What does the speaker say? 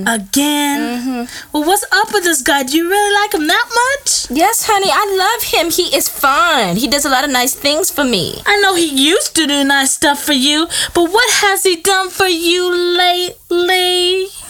Again? Well, what's up with this guy? Do you really like him that much? Yes, honey, I love him. He is fun. He does a lot of nice things for me. I know he used to do nice stuff for you, but what has he done for you lately?